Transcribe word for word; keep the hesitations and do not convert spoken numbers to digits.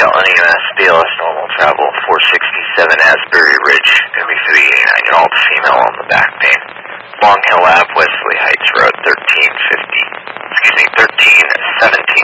Delta E M S, B L S normal travel, four sixty-seven Asbury Ridge, going to be three eighty-nine, year old female on the back pain. Long Hill Ave, Wesley Heights Road, thirteen fifty, excuse me, thirteen seventeen.